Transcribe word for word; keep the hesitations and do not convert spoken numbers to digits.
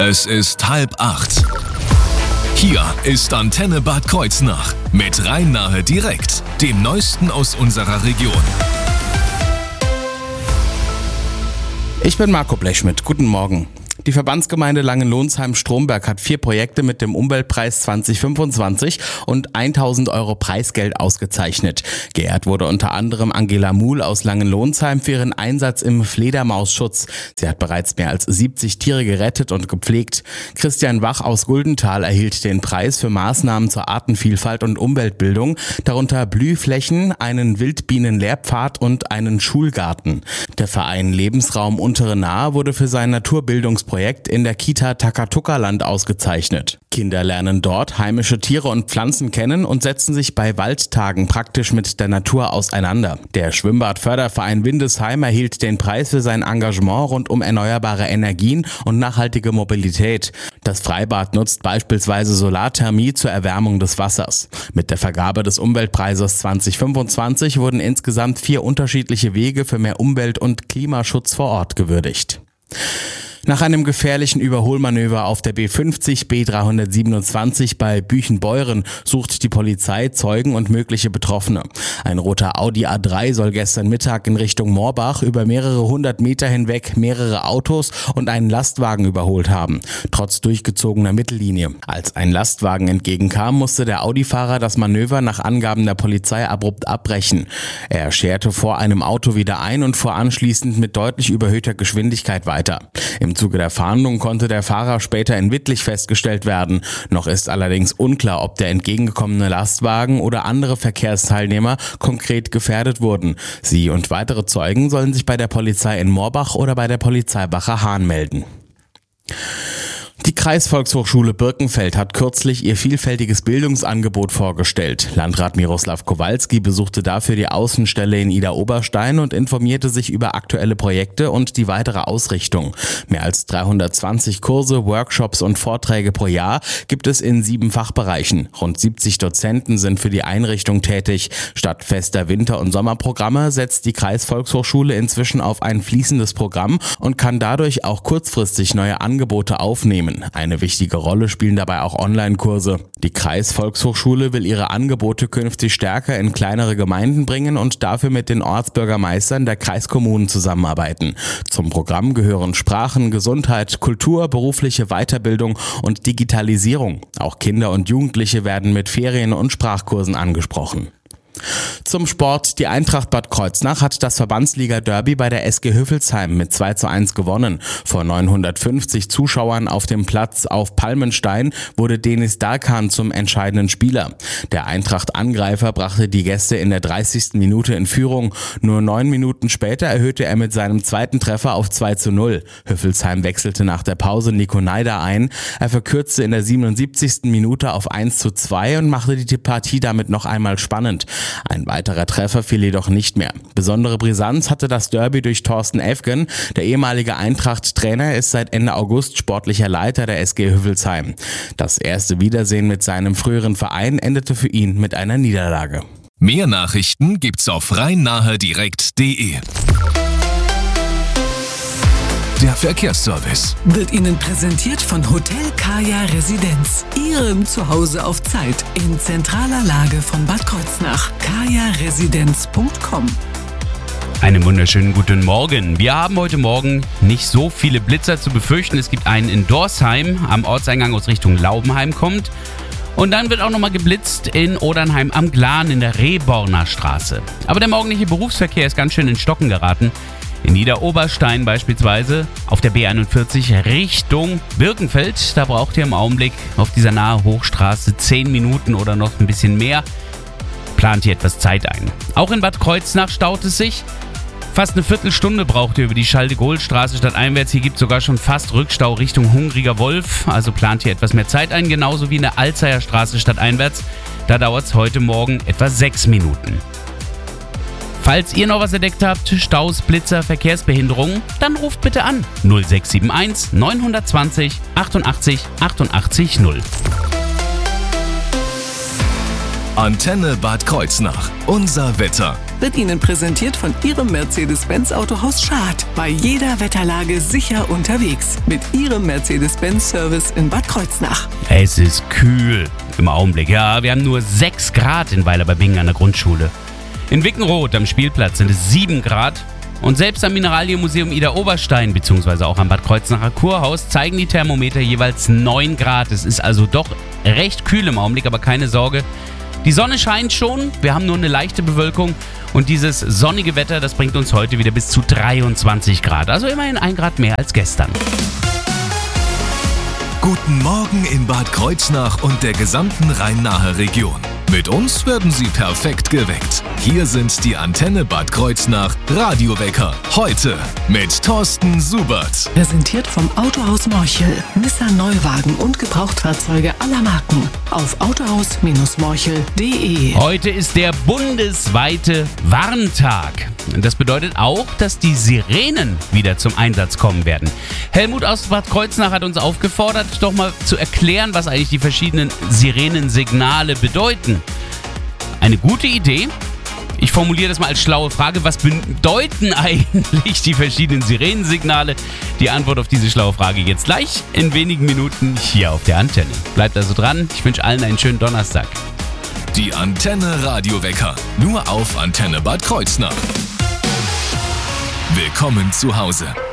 Es ist halb acht. Hier ist Antenne Bad Kreuznach mit Rhein-Nahe direkt, dem Neuesten aus unserer Region. Ich bin Marco Blechschmidt. Guten Morgen. Die Verbandsgemeinde Langenlonsheim-Stromberg hat vier Projekte mit dem Umweltpreis zwanzig fünfundzwanzig und tausend Euro Preisgeld ausgezeichnet. Geehrt wurde unter anderem Angela Muhl aus Langenlonsheim für ihren Einsatz im Fledermausschutz. Sie hat bereits mehr als siebzig Tiere gerettet und gepflegt. Christian Wach aus Guldenthal erhielt den Preis für Maßnahmen zur Artenvielfalt und Umweltbildung, darunter Blühflächen, einen Wildbienenlehrpfad und einen Schulgarten. Der Verein Lebensraum Untere Nahe wurde für sein Naturbildungsprojekt in der Kita Takatuka-Land ausgezeichnet. Kinder lernen dort heimische Tiere und Pflanzen kennen und setzen sich bei Waldtagen praktisch mit der Natur auseinander. Der Schwimmbadförderverein Windesheim erhielt den Preis für sein Engagement rund um erneuerbare Energien und nachhaltige Mobilität. Das Freibad nutzt beispielsweise Solarthermie zur Erwärmung des Wassers. Mit der Vergabe des Umweltpreises zwanzig fünfundzwanzig wurden insgesamt vier unterschiedliche Wege für mehr Umwelt- und Klimaschutz vor Ort gewürdigt. Nach einem gefährlichen Überholmanöver auf der B fünfzig B dreihundertsiebenundzwanzig bei Büchenbeuren sucht die Polizei Zeugen und mögliche Betroffene. Ein roter Audi A drei soll gestern Mittag in Richtung Moorbach über mehrere hundert Meter hinweg mehrere Autos und einen Lastwagen überholt haben, trotz durchgezogener Mittellinie. Als ein Lastwagen entgegenkam, musste der Audi-Fahrer das Manöver nach Angaben der Polizei abrupt abbrechen. Er scherte vor einem Auto wieder ein und fuhr anschließend mit deutlich überhöhter Geschwindigkeit weiter. Im Im Zuge der Fahndung konnte der Fahrer später in Wittlich festgestellt werden. Noch ist allerdings unklar, ob der entgegengekommene Lastwagen oder andere Verkehrsteilnehmer konkret gefährdet wurden. Sie und weitere Zeugen sollen sich bei der Polizei in Moorbach oder bei der Polizeiwache Hahn melden. Die Kreisvolkshochschule Birkenfeld hat kürzlich ihr vielfältiges Bildungsangebot vorgestellt. Landrat Miroslav Kowalski besuchte dafür die Außenstelle in Idar-Oberstein und informierte sich über aktuelle Projekte und die weitere Ausrichtung. Mehr als dreihundertzwanzig Kurse, Workshops und Vorträge pro Jahr gibt es in sieben Fachbereichen. Rund siebzig Dozenten sind für die Einrichtung tätig. Statt fester Winter- und Sommerprogramme setzt die Kreisvolkshochschule inzwischen auf ein fließendes Programm und kann dadurch auch kurzfristig neue Angebote aufnehmen. Eine wichtige Rolle spielen dabei auch Online-Kurse. Die Kreisvolkshochschule will ihre Angebote künftig stärker in kleinere Gemeinden bringen und dafür mit den Ortsbürgermeistern der Kreiskommunen zusammenarbeiten. Zum Programm gehören Sprachen, Gesundheit, Kultur, berufliche Weiterbildung und Digitalisierung. Auch Kinder und Jugendliche werden mit Ferien- und Sprachkursen angesprochen. Zum Sport. Die Eintracht Bad Kreuznach hat das Verbandsliga-Derby bei der S G Hüffelsheim mit zwei zu eins gewonnen. Vor neunhundertfünfzig Zuschauern auf dem Platz auf Palmenstein wurde Deniz Darkan zum entscheidenden Spieler. Der Eintracht-Angreifer brachte die Gäste in der dreißigsten Minute in Führung. Nur neun Minuten später erhöhte er mit seinem zweiten Treffer auf zwei zu null. Hüffelsheim wechselte nach der Pause Nico Neider ein. Er verkürzte in der siebenundsiebzigsten Minute auf eins zu zwei und machte die Partie damit noch einmal spannend. Ein weiterer Treffer fiel jedoch nicht mehr. Besondere Brisanz hatte das Derby durch Thorsten Efgen. Der ehemalige Eintracht-Trainer ist seit Ende August sportlicher Leiter der S G Hüffelsheim. Das erste Wiedersehen mit seinem früheren Verein endete für ihn mit einer Niederlage. Mehr Nachrichten gibt's auf rhein-nahe direkt punkt de. Der Verkehrsservice wird Ihnen präsentiert von Hotel Kaya Residenz. Ihrem Zuhause auf Zeit in zentraler Lage von Bad Kreuznach. kaya residenz punkt com. Einen wunderschönen guten Morgen. Wir haben heute Morgen nicht so viele Blitzer zu befürchten. Es gibt einen in Dorsheim am Ortseingang aus Richtung Laubenheim kommt. Und dann wird auch nochmal geblitzt in Odernheim am Glan in der Rehborner Straße. Aber der morgendliche Berufsverkehr ist ganz schön in Stocken geraten. In Idar-Oberstein beispielsweise auf der B einundvierzig Richtung Birkenfeld. Da braucht ihr im Augenblick auf dieser nahe Hochstraße zehn Minuten oder noch ein bisschen mehr. Plant ihr etwas Zeit ein. Auch in Bad Kreuznach staut es sich. Fast eine Viertelstunde braucht ihr über die Schalde-Gohl-Straße stadteinwärts. Hier gibt es sogar schon fast Rückstau Richtung Hungriger Wolf. Also plant ihr etwas mehr Zeit ein. Genauso wie in der Alzeyer Straße stadteinwärts. Da dauert es heute Morgen etwa sechs Minuten. Falls ihr noch was entdeckt habt, Staus, Blitzer, Verkehrsbehinderungen, dann ruft bitte an null sechs sieben eins neun zwei null achtundachtzig achtundachtzig null. Antenne Bad Kreuznach. Unser Wetter. wird Ihnen präsentiert von Ihrem Mercedes-Benz Autohaus Schad. Bei jeder Wetterlage sicher unterwegs. Mit Ihrem Mercedes-Benz-Service in Bad Kreuznach. Es ist kühl im Augenblick. Ja, wir haben nur sechs Grad in Weiler bei Bingen an der Grundschule. In Wickenroth am Spielplatz sind es sieben Grad. Und selbst am Mineralienmuseum Idar-Oberstein bzw. auch am Bad Kreuznacher Kurhaus zeigen die Thermometer jeweils neun Grad. Es ist also doch recht kühl im Augenblick, aber keine Sorge. Die Sonne scheint schon, wir haben nur eine leichte Bewölkung und dieses sonnige Wetter, das bringt uns heute wieder bis zu dreiundzwanzig Grad. Also immerhin ein Grad mehr als gestern. Guten Morgen in Bad Kreuznach und der gesamten Rhein-Nahe Region. Mit uns werden Sie perfekt geweckt. Hier sind die Antenne Bad Kreuznach Radiowecker. Heute mit Thorsten Subert. Präsentiert vom Autohaus Morchel. Nissan Neuwagen und Gebrauchtfahrzeuge aller Marken. Auf autohaus Morchel punkt de. Heute ist der bundesweite Warntag. Das bedeutet auch, dass die Sirenen wieder zum Einsatz kommen werden. Helmut aus Bad Kreuznach hat uns aufgefordert, doch mal zu erklären, was eigentlich die verschiedenen Sirenensignale bedeuten. Eine gute Idee. Ich formuliere das mal als schlaue Frage. Was bedeuten eigentlich die verschiedenen Sirenensignale? Die Antwort auf diese schlaue Frage jetzt gleich in wenigen Minuten hier auf der Antenne. Bleibt also dran. Ich wünsche allen einen schönen Donnerstag. Die Antenne Radiowecker. Nur auf Antenne Bad Kreuznach. Willkommen zu Hause.